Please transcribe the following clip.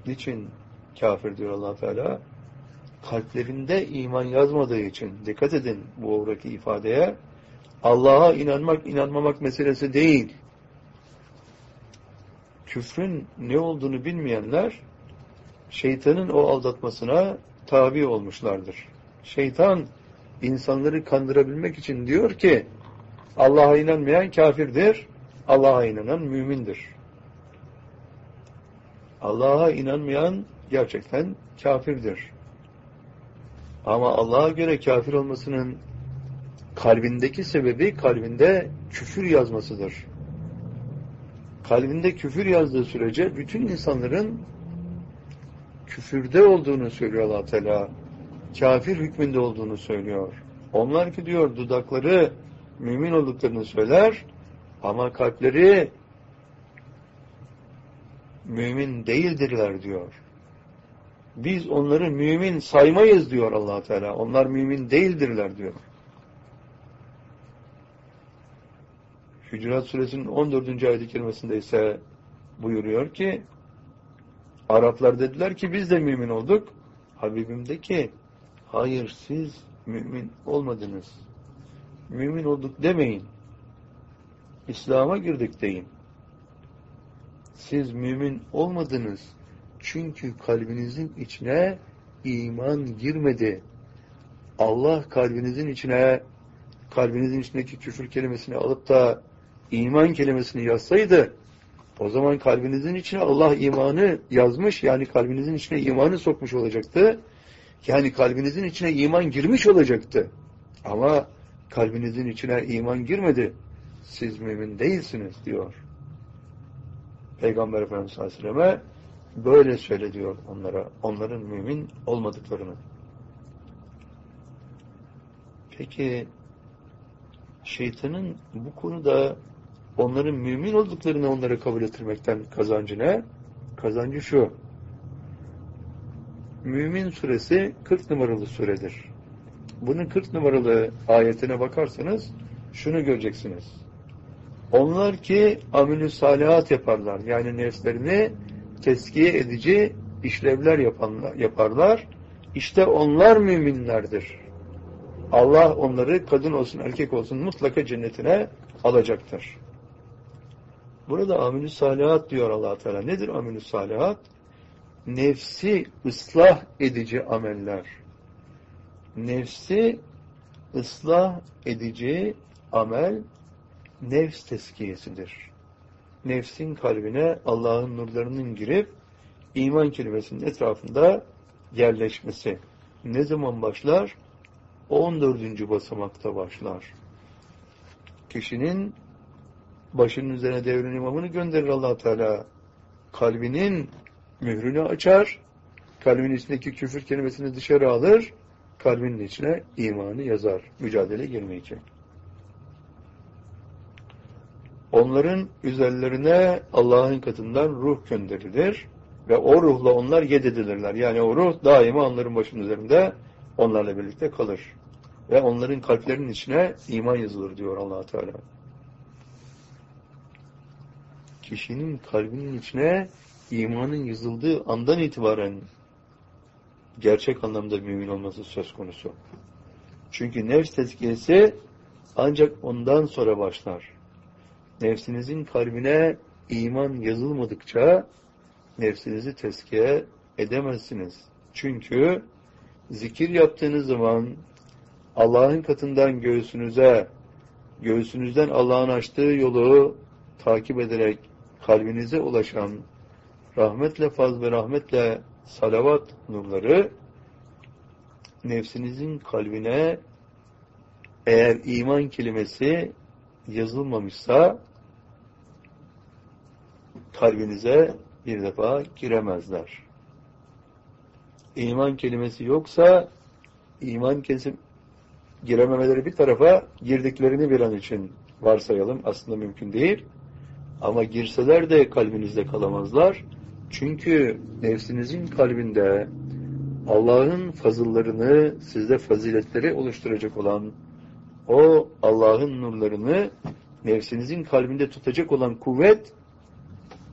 Niçin kafir diyor Allah Teala? Kalplerinde iman yazmadığı için. Dikkat edin bu oradaki ifadeye. Allah'a inanmak, inanmamak meselesi değil. Küfrün ne olduğunu bilmeyenler şeytanın o aldatmasına tabi olmuşlardır. Şeytan insanları kandırabilmek için diyor ki Allah'a inanmayan kafirdir, Allah'a inanan mümindir. Allah'a inanmayan gerçekten kafirdir. Ama Allah'a göre kafir olmasının kalbindeki sebebi kalbinde küfür yazmasıdır. Kalbinde küfür yazdığı sürece bütün insanların küfürde olduğunu söylüyor Allah Teala. Kafir hükmünde olduğunu söylüyor. Onlar ki diyor dudakları mümin olduklarını söyler ama kalpleri mümin değildirler diyor. Biz onları mümin saymayız diyor Allah Teala. Onlar mümin değildirler diyor. Hücurat Suresinin 14. ayet-i kerimesinde ise buyuruyor ki Araplar dediler ki biz de mümin olduk. Habibim de ki hayır siz mümin olmadınız. Mümin olduk demeyin. İslam'a girdik deyin. Siz mümin olmadınız. Çünkü kalbinizin içine iman girmedi. Allah kalbinizin içindeki küfür kelimesini alıp da iman kelimesini yazsaydı o zaman kalbinizin içine Allah imanı yazmış, yani kalbinizin içine imanı sokmuş olacaktı. Yani kalbinizin içine iman girmiş olacaktı. Ama kalbinizin içine iman girmedi. Siz mümin değilsiniz diyor. Peygamber Efendimiz sallallahu aleyhi ve selleme böyle söyle diyor onlara. Onların mümin olmadıklarını. Peki şeytanın bu konuda onların mümin olduklarını onlara kabul ettirmekten kazancı ne? Kazancı şu. Mümin suresi 40 numaralı suredir. Bunun 40 numaralı ayetine bakarsanız şunu göreceksiniz. Onlar ki amel-i salihat yaparlar. Yani nefslerini tezkiye edici işlevler yaparlar. İşte onlar müminlerdir. Allah onları kadın olsun erkek olsun mutlaka cennetine alacaktır. Burada amel-i salihat diyor Allah Teala. Nedir amel-i salihat? Nefsi ıslah edici ameller. Nefsi ıslah edici amel nefs tezkiyesidir. Nefsin kalbine Allah'ın nurlarının girip iman kelimesinin etrafında yerleşmesi. Ne zaman başlar? 14. basamakta başlar. Kişinin başının üzerine devrin imamını gönderir Allah Teala. Kalbinin mührünü açar. Kalbin içindeki küfür kelimesini dışarı alır. Kalbinin içine imanı yazar. Mücadele girmeyecek. Onların üzerlerine Allah'ın katından ruh gönderilir. Ve o ruhla onlar yededilirler. Yani o ruh daima onların başının üzerinde onlarla birlikte kalır. Ve onların kalplerinin içine iman yazılır diyor Allah Teala. Kişinin kalbinin içine imanın yazıldığı andan itibaren gerçek anlamda mümin olması söz konusu. Çünkü nefs tezkiyesi ancak ondan sonra başlar. Nefsinizin kalbine iman yazılmadıkça nefsinizi tezkiye edemezsiniz. Çünkü zikir yaptığınız zaman Allah'ın katından göğsünüzden Allah'ın açtığı yolu takip ederek kalbinize ulaşan rahmetle, faz ve rahmetle salavat nurları nefsinizin kalbine eğer iman kelimesi yazılmamışsa kalbinize bir defa giremezler. İman kelimesi yoksa iman kelimesi girememeleri bir tarafa, girdiklerini bir an için varsayalım. Aslında mümkün değil. Ama girseler de kalbinizde kalamazlar. Çünkü nefsinizin kalbinde Allah'ın fazıllarını, sizde faziletleri oluşturacak olan o Allah'ın nurlarını nefsinizin kalbinde tutacak olan kuvvet